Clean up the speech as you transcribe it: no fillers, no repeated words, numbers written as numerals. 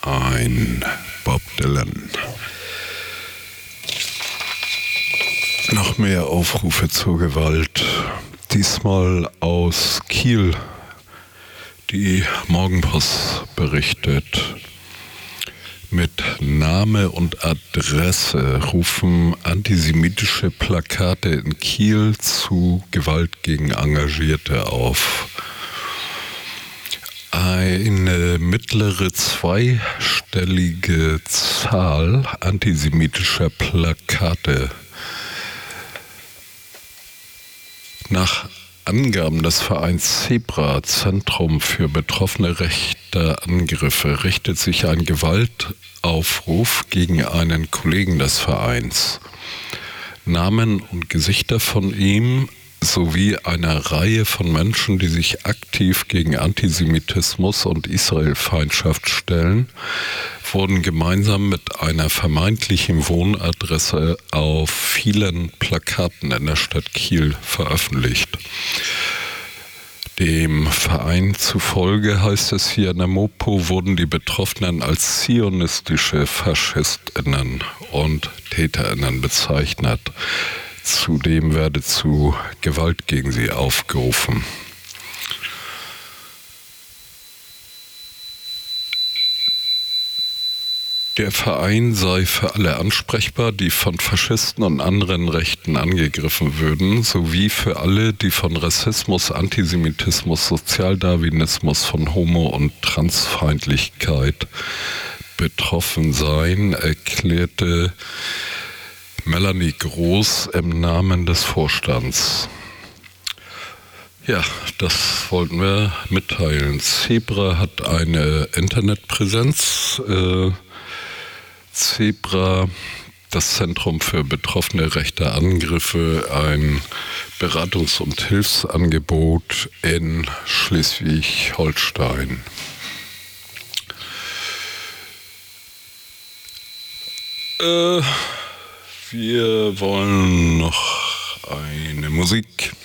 ein Bob Dylan. Noch mehr Aufrufe zur Gewalt, diesmal aus Kiel. Die Morgenpost berichtet: Mit Name und Adresse rufen antisemitische Plakate in Kiel zu Gewalt gegen Engagierte auf. Eine mittlere zweistellige Zahl antisemitischer Plakate. Nach Angaben des Vereins Zebra, Zentrum für betroffene rechter Angriffe, richtet sich ein Gewaltaufruf gegen einen Kollegen des Vereins. Namen und Gesichter von ihm sowie einer Reihe von Menschen, die sich aktiv gegen Antisemitismus und Israelfeindschaft stellen, wurden gemeinsam mit einer vermeintlichen Wohnadresse auf vielen Plakaten in der Stadt Kiel veröffentlicht. Dem Verein zufolge, heißt es hier in der Mopo, wurden die Betroffenen als zionistische FaschistInnen und TäterInnen bezeichnet. Zudem werde zu Gewalt gegen sie aufgerufen. Der Verein sei für alle ansprechbar, die von Faschisten und anderen Rechten angegriffen würden, sowie für alle, die von Rassismus, Antisemitismus, Sozialdarwinismus, von Homo- und Transfeindlichkeit betroffen seien, erklärte Melanie Groß im Namen des Vorstands. Ja, das wollten wir mitteilen. Zebra hat eine Internetpräsenz. Zebra, das Zentrum für betroffene rechte Angriffe, ein Beratungs- und Hilfsangebot in Schleswig-Holstein. Wir wollen noch eine Musik.